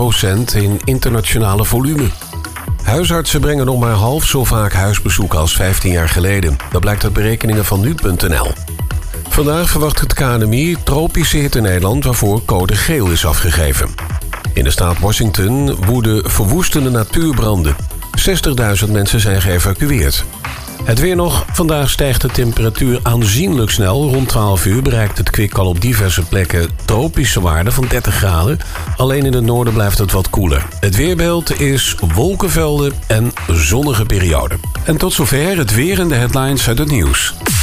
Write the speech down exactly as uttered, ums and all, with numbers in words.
procent in internationale volume. Huisartsen brengen nog maar half zo vaak huisbezoeken als vijftien jaar geleden. Dat blijkt uit berekeningen van nu punt n l. Vandaag verwacht het K N M I tropische hitte in Nederland waarvoor code geel is afgegeven. In de staat Washington woeden verwoestende natuurbranden. zestigduizend mensen zijn geëvacueerd. Het weer nog. Vandaag stijgt de temperatuur aanzienlijk snel. Rond twaalf uur bereikt het kwik al op diverse plekken tropische waarden van dertig graden. Alleen in het noorden blijft het wat koeler. Het weerbeeld is wolkenvelden en zonnige perioden. En tot zover het weer en de headlines uit het nieuws.